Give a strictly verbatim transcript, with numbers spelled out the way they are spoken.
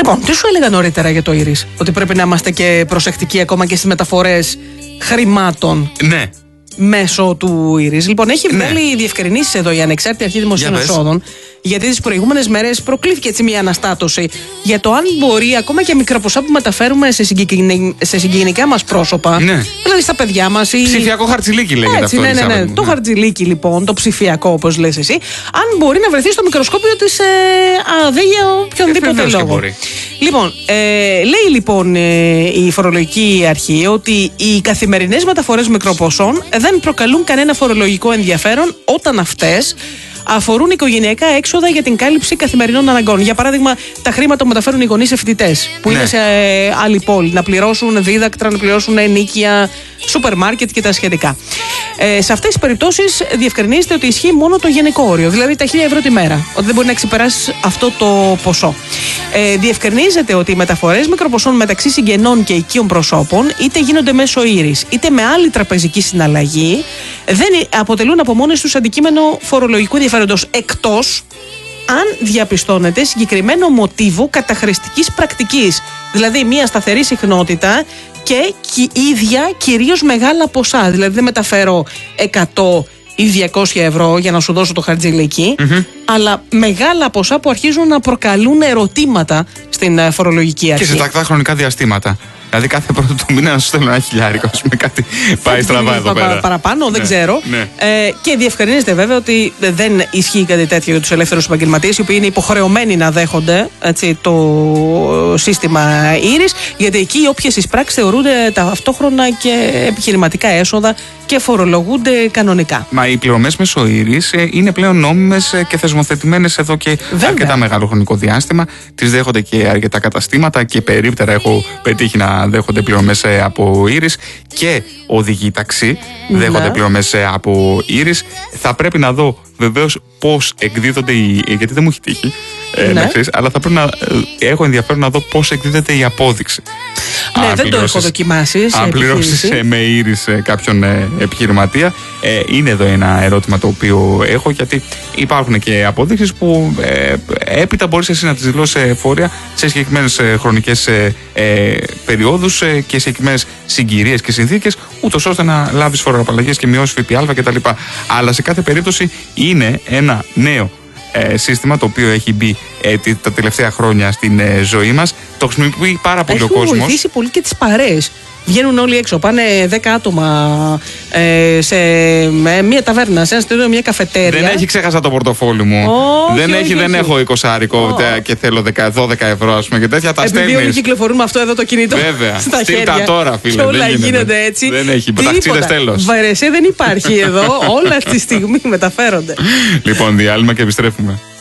Λοιπόν, τι σου έλεγα νωρίτερα για το Iris? Ότι πρέπει να είμαστε και προσεκτικοί ακόμα και στις μεταφορές χρημάτων. Ναι. Μέσω του Iris. Λοιπόν, έχει Ναι. βγάλει διευκρινήσεις εδώ η Ανεξάρτητη Αρχή Δημοσίων Για πες. Εσόδων, γιατί τις προηγούμενες μέρες προκλήθηκε έτσι μια αναστάτωση για το αν μπορεί ακόμα και μικρά ποσά που μεταφέρουμε σε, συγκεκρι... σε συγγενικά μας πρόσωπα, Ναι. δηλαδή στα παιδιά μας. Ή... Ψηφιακό χαρτζηλίκι λέγεται έτσι, αυτό. ναι, ναι, ναι. Ελισάβετ μου. Το χαρτζηλίκι λοιπόν, το ψηφιακό όπως λες εσύ, αν μπορεί να βρεθεί στο μικροσκόπιο της ε, ΑΔΕ για οποιονδήποτε βεβαίως και λόγο. μπορεί. Λοιπόν, ε, λέει λοιπόν ε, η φορολογική αρχή ότι οι καθημερινές μεταφορές μικροποσών δεν προκαλούν κανένα φορολογικό ενδιαφέρον όταν αυτές αφορούν οικογενειακά έξοδα για την κάλυψη καθημερινών αναγκών. Για παράδειγμα, τα χρήματα που μεταφέρουν οι γονείς σε φοιτητές που Ναι. είναι σε ε, άλλη πόλη, να πληρώσουν δίδακτρα, να πληρώσουν ενίκεια, σούπερ μάρκετ και τα σχετικά. Ε, σε αυτές τις περιπτώσεις διευκρινίζεται ότι ισχύει μόνο το γενικό όριο, δηλαδή τα χίλια ευρώ τη μέρα, ότι δεν μπορεί να ξεπεράσει αυτό το ποσό. Ε, διευκρινίζεται ότι οι μεταφορές μικροποσών μεταξύ συγγενών και οικείων προσώπων, είτε γίνονται μέσω Iris είτε με άλλη τραπεζική συναλλαγή, δεν αποτελούν από μόνες τους αντικείμενο φορολογικού ενδιαφέροντος, εκτός αν διαπιστώνεται συγκεκριμένο μοτίβο καταχρηστικής πρακτικής. Δηλαδή μια σταθερή συχνότητα και η ίδια κυρίως μεγάλα ποσά. Δηλαδή δεν μεταφέρω εκατό ή διακόσια ευρώ για να σου δώσω το χαρτζηλίκι, mm-hmm. αλλά μεγάλα ποσά που αρχίζουν να προκαλούν ερωτήματα στην uh, φορολογική αρχή. Και σε τακτά χρονικά διαστήματα. Δηλαδή κάθε πρώτο του μήνα να σου στέλνω ένα χιλιάρικο με κάτι πάει στραβά εδώ πέρα. Παραπάνω, δεν ναι, ξέρω. Ναι. Ε, και διευκρινίζεται βέβαια ότι δεν ισχύει κάτι τέτοιο για τους ελεύθερους επαγγελματίες, οι οποίοι είναι υποχρεωμένοι να δέχονται έτσι, το σύστημα Iris, γιατί εκεί οι όποιες εισπράξεις θεωρούνται ταυτόχρονα και επιχειρηματικά έσοδα και φορολογούνται κανονικά. Μα οι πληρωμές μέσω Iris είναι πλέον νόμιμες και θεσμοθετημένες εδώ και βέβαια. αρκετά μεγάλο χρονικό διάστημα. Τις δέχονται και αρκετά καταστήματα και περίπτερα έχω πετύχει να δέχονται πληρωμές από Iris και οδηγοί ταξί ναι. δέχονται πληρωμές από Iris. Θα πρέπει να δω βεβαίως πώς εκδίδονται οι. Γιατί δεν μου έχει τύχει. Ε, ναι. ξέρεις, αλλά θα πρέπει να ε, έχω ενδιαφέρον να δω πώς εκδίδεται η απόδειξη. Ναι, αν δεν το έχω δοκιμάσει. Αν πληρώσεις με Iris κάποιον ε, επιχειρηματία, ε, είναι εδώ ένα ερώτημα το οποίο έχω, γιατί υπάρχουν και αποδείξεις που ε, έπειτα μπορείς εσύ να τις δηλώσεις εφορία σε συγκεκριμένες ε, χρονικές ε, ε, περιόδους ε, και συγκεκριμένες συγκυρίες και συνθήκες, ούτως ώστε να λάβεις φοροαπαλλαγές και μειώσεις ΦΠΑ κτλ. Αλλά σε κάθε περίπτωση είναι ένα νέο Ε, σύστημα το οποίο έχει μπει ε, τα τελευταία χρόνια στην ε, ζωή μας. Το χρησιμοποιεί πάρα πολύ ο κόσμος. Έχει βοηθήσει πολύ και τις παρέες. Βγαίνουν όλοι έξω, πάνε δέκα άτομα ε, σε ε, μια ταβέρνα, σε ένα στήριο, μια καφετέρια. Δεν έχει, ξέχασα το πορτοφόλι μου. Όχι, δεν όχι, έχει, όχι. δεν έχω εικοσάρικο oh. και θέλω δώδεκα ευρώ, ας πούμε, και τέτοια. Τα Επειδή στέλνεις. όλοι κυκλοφορούν με αυτό εδώ το κινητό. Βέβαια. Στα Στείλ χέρια. τα τώρα, φίλε. Και όλα δεν γίνεται. γίνονται έτσι. Δεν έχει. Ταξίδες τέλος. Βαρεσέ δεν υπάρχει εδώ. Όλα αυτή τη στιγμή μεταφέρονται. Λοιπόν, διάλειμμα και επιστρέφουμε.